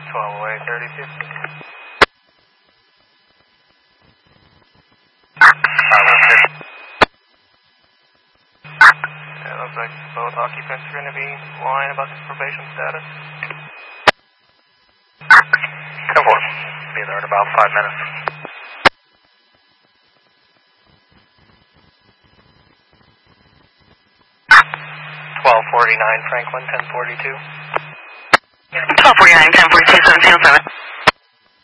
12 away, 32. It looks like both occupants are going to be lying about the probation status. 10-4. Be there in about 5 minutes. 1249 Franklin, 1042. 1249, 1042, 707.